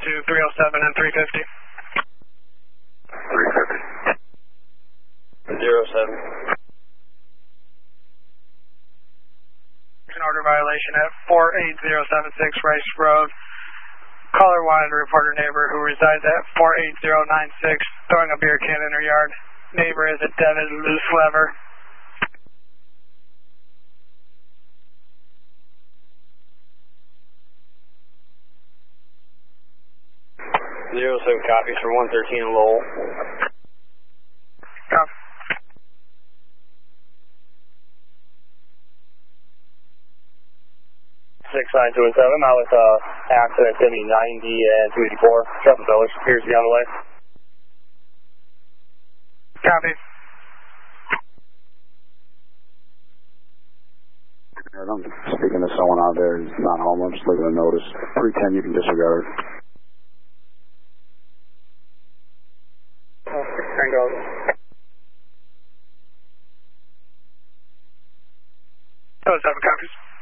to 307 and 350. 350. 07. An order violation at 48076 Rice Road. Caller wanted to report her neighbor who resides at 48096 throwing a beer can in her yard. Neighbor is a Devin Loose Lever. 07 copies for 113 Lowell. Copy. 6927, out with accident 7090 and 284. Traffic Village appears to be on the way. Copy. I'm speaking to someone out there who's not home. I'm just leaving a notice. 310, you can disregard. Tango. 07 copies.